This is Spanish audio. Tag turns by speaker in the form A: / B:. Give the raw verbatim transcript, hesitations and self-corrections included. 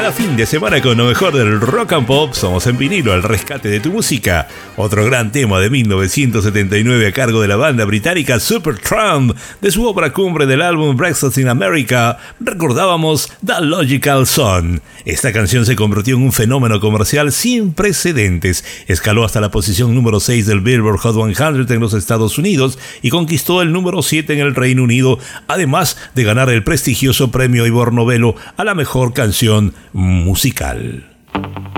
A: Cada fin de semana con lo mejor del rock and pop, somos en vinilo, el rescate de tu música. Otro gran tema de mil novecientos setenta y nueve a cargo de la banda británica Supertramp, de su obra cumbre del álbum Breakfast in America, recordábamos The Logical Song. Esta canción se convirtió en un fenómeno comercial sin precedentes. Escaló hasta la posición número seis del Billboard Hot cien en los Estados Unidos y conquistó el número siete en el Reino Unido, además de ganar el prestigioso premio Ivor Novello a la mejor canción musical.